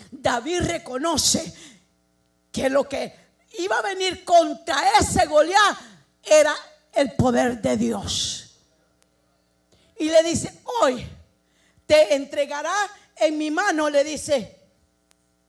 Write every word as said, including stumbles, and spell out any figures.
David reconoce que lo que iba a venir contra ese Goliat era el poder de Dios. Y le dice: hoy te entregará en mi mano, le dice,